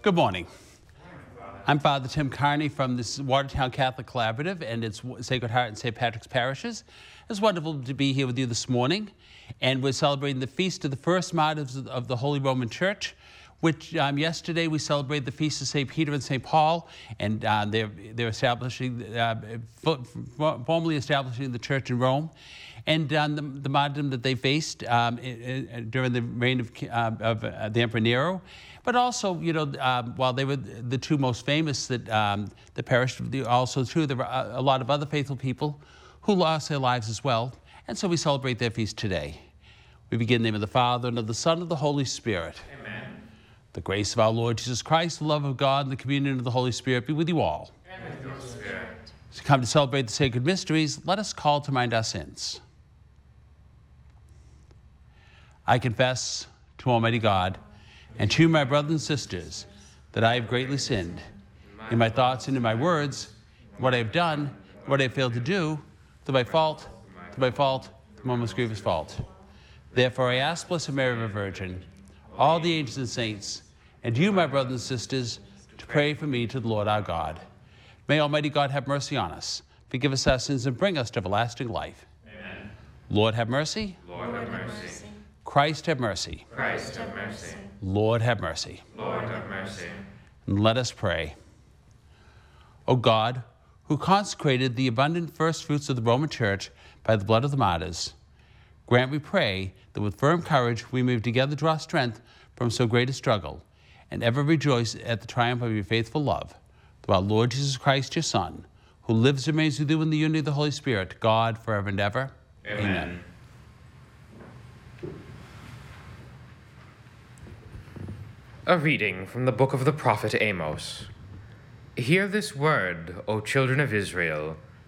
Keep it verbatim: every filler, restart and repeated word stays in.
Good morning. I'm Father Tim Carney from this Watertown Catholic Collaborative and its Sacred Heart and Saint Patrick's parishes. It's wonderful to be here with you this morning, and we're celebrating the feast of the first martyrs of the Holy Roman Church, which um, yesterday we celebrated the feast of Saint Peter and Saint Paul, and uh, they're, they're establishing, uh, formally establishing the church in Rome. And um, the, the martyrdom that they faced um, in, in, during the reign of, uh, of uh, the Emperor Nero. But also, you know, uh, while they were the two most famous that, um, that perished, also true, there were a lot of other faithful people who lost their lives as well. And so we celebrate their feast today. We begin in the name of the Father, and of the Son, and of the Holy Spirit. Amen. The grace of our Lord Jesus Christ, the love of God, and the communion of the Holy Spirit be with you all. And with your spirit. As we come to celebrate the sacred mysteries, let us call to mind our sins. I confess to Almighty God and to my brothers and sisters that I have greatly sinned in my thoughts and in my words, what I have done, what I have failed to do, through my fault, through my fault, through my most grievous fault. Therefore I ask Blessed Mary, the Virgin, all the angels and saints, and you, my brothers and sisters, to pray for me to the Lord our God. May Almighty God have mercy on us, forgive us our sins, and bring us to everlasting life. Amen. Lord have mercy. Lord have mercy. Christ have mercy. Christ have mercy. Lord have mercy. Lord have mercy. And let us pray. O God, who consecrated the abundant first fruits of the Roman Church by the blood of the martyrs, grant, we pray, that with firm courage we may together draw strength from so great a struggle, and ever rejoice at the triumph of your faithful love, through our Lord Jesus Christ, your Son, who lives and reigns with you in the unity of the Holy Spirit, God, forever and ever. Amen. Amen. A reading from the book of the prophet Amos. Hear this word, O children of Israel.